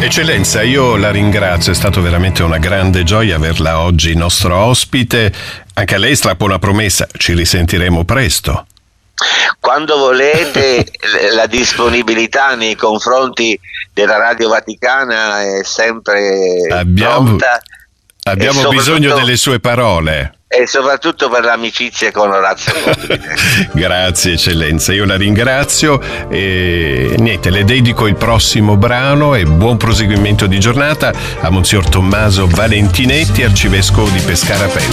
Eccellenza, io la ringrazio, è stato veramente una grande gioia averla oggi nostro ospite. Anche a lei strappo una promessa, ci risentiremo presto. Quando volete, la disponibilità nei confronti della Radio Vaticana è sempre pronta. Abbiamo bisogno delle sue parole. E soprattutto per l'amicizia con Orazio Mondine. Grazie eccellenza, io la ringrazio e niente, le dedico il prossimo brano e buon proseguimento di giornata a Monsignor Tommaso Valentinetti, arcivescovo di Pescara Pella.